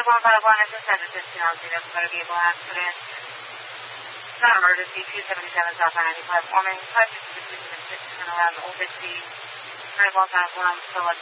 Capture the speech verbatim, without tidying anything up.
one five one, I just had a fifteen on zero motor vehicle accident. It's not emergency, two seventy-seven South I ninety-five, forming five six six six six, turn around the Old Dixie, nine one five one, select